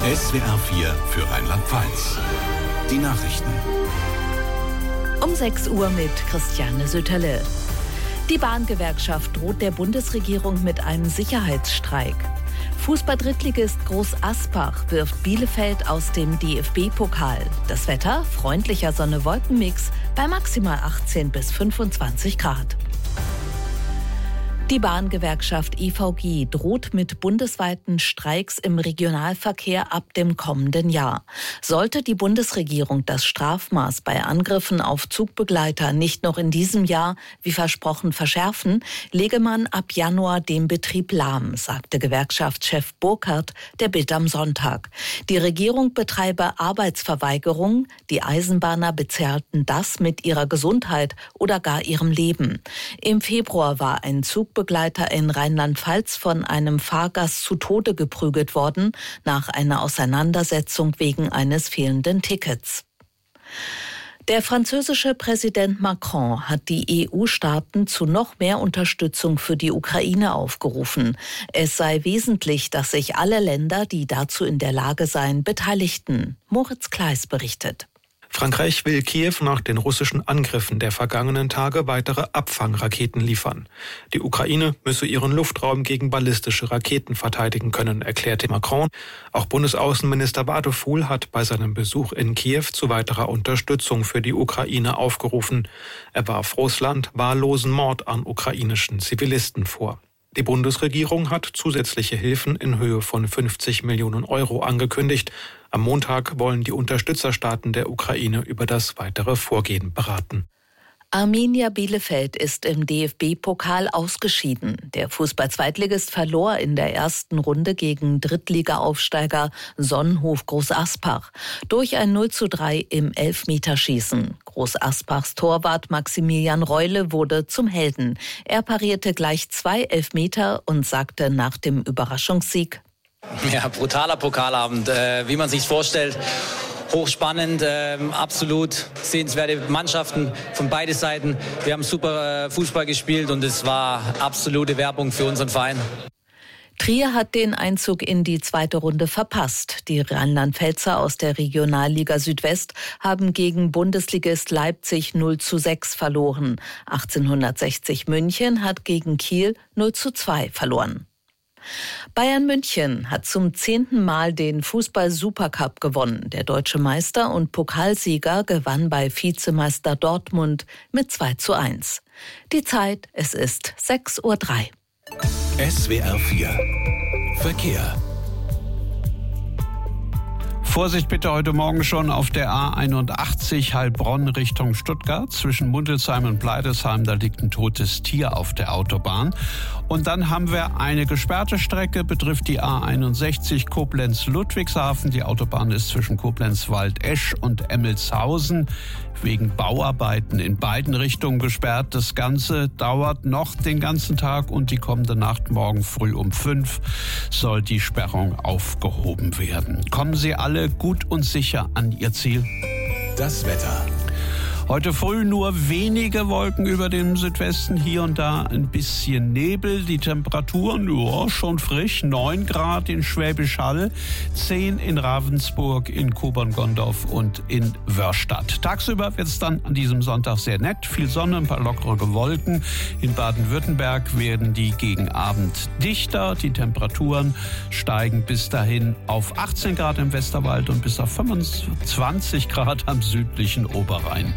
SWR 4 für Rheinland-Pfalz. Die Nachrichten. Um 6 Uhr mit Christiane Söterle. Die Bahngewerkschaft droht der Bundesregierung mit einem Sicherheitsstreik. Fußball-Drittligist Groß Asbach wirft Bielefeld aus dem DFB-Pokal. Das Wetter, freundlicher Sonne-Wolken-Mix bei maximal 18 bis 25 Grad. Die Bahngewerkschaft EVG droht mit bundesweiten Streiks im Regionalverkehr ab dem kommenden Jahr. Sollte die Bundesregierung das Strafmaß bei Angriffen auf Zugbegleiter nicht noch in diesem Jahr, wie versprochen, verschärfen, lege man ab Januar den Betrieb lahm, sagte Gewerkschaftschef Burkhardt der Bild am Sonntag. Die Regierung betreibe Arbeitsverweigerung, die Eisenbahner bezahlten das mit ihrer Gesundheit oder gar ihrem Leben. Im Februar war ein Zugbegleiter in Rheinland-Pfalz von einem Fahrgast zu Tode geprügelt worden, nach einer Auseinandersetzung wegen eines fehlenden Tickets. Der französische Präsident Macron hat die EU-Staaten zu noch mehr Unterstützung für die Ukraine aufgerufen. Es sei wesentlich, dass sich alle Länder, die dazu in der Lage seien, beteiligten. Moritz Kleis berichtet. Frankreich will Kiew nach den russischen Angriffen der vergangenen Tage weitere Abfangraketen liefern. Die Ukraine müsse ihren Luftraum gegen ballistische Raketen verteidigen können, erklärte Macron. Auch Bundesaußenminister Bartofuhl hat bei seinem Besuch in Kiew zu weiterer Unterstützung für die Ukraine aufgerufen. Er warf Russland wahllosen Mord an ukrainischen Zivilisten vor. Die Bundesregierung hat zusätzliche Hilfen in Höhe von 50 Millionen Euro angekündigt. Am Montag wollen die Unterstützerstaaten der Ukraine über das weitere Vorgehen beraten. Arminia Bielefeld ist im DFB-Pokal ausgeschieden. Der Fußball-Zweitligist verlor in der ersten Runde gegen Drittliga-Aufsteiger Sonnenhof Groß Asbach durch ein 0:3 im Elfmeterschießen. Groß Asbachs Torwart Maximilian Reule wurde zum Helden. Er parierte gleich 2 Elfmeter und sagte nach dem Überraschungssieg: Ja, brutaler Pokalabend, wie man sich's vorstellt. Hochspannend, absolut sehenswerte Mannschaften von beiden Seiten. Wir haben super Fußball gespielt und es war absolute Werbung für unseren Verein. Trier hat den Einzug in die zweite Runde verpasst. Die Rheinland-Pfälzer aus der Regionalliga Südwest haben gegen Bundesligist Leipzig 0:6 verloren. 1860 München hat gegen Kiel 0:2 verloren. Bayern München hat zum 10. Mal den Fußball-Supercup gewonnen. Der deutsche Meister und Pokalsieger gewann bei Vizemeister Dortmund mit 2:1. Die Zeit, es ist 6:03 Uhr. SWR 4 Verkehr. Vorsicht bitte heute Morgen schon auf der A81 Heilbronn Richtung Stuttgart. Zwischen Mundelsheim und Bleidesheim, da liegt ein totes Tier auf der Autobahn. Und dann haben wir eine gesperrte Strecke, betrifft die A61 Koblenz-Ludwigshafen. Die Autobahn ist zwischen Koblenz-Waldesch und Emmelshausen wegen Bauarbeiten in beiden Richtungen gesperrt. Das Ganze dauert noch den ganzen Tag und die kommende Nacht, morgen früh um 5, soll die Sperrung aufgehoben werden. Kommen Sie alle gut und sicher an Ihr Ziel. Das Wetter. Heute früh nur wenige Wolken über dem Südwesten, hier und da ein bisschen Nebel. Die Temperaturen, schon frisch, 9 Grad in Schwäbisch Hall, 10 in Ravensburg, in Kobern-Gondorf und in Wörstadt. Tagsüber wird es dann an diesem Sonntag sehr nett, viel Sonne, ein paar lockere Wolken. In Baden-Württemberg werden die gegen Abend dichter. Die Temperaturen steigen bis dahin auf 18 Grad im Westerwald und bis auf 25 Grad am südlichen Oberrhein.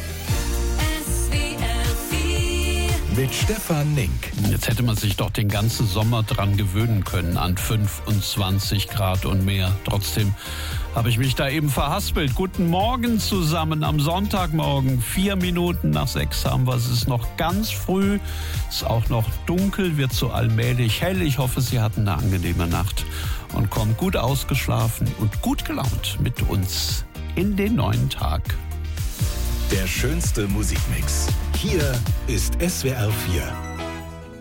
Mit Stefan Link. Jetzt hätte man sich doch den ganzen Sommer dran gewöhnen können an 25 Grad und mehr. Trotzdem habe ich mich da eben verhaspelt. Guten Morgen zusammen am Sonntagmorgen. 4 Minuten nach 6 haben wir es. Es ist noch ganz früh. Es ist auch noch dunkel, wird so allmählich hell. Ich hoffe, Sie hatten eine angenehme Nacht und kommen gut ausgeschlafen und gut gelaunt mit uns in den neuen Tag. Der schönste Musikmix. Hier ist SWR 4.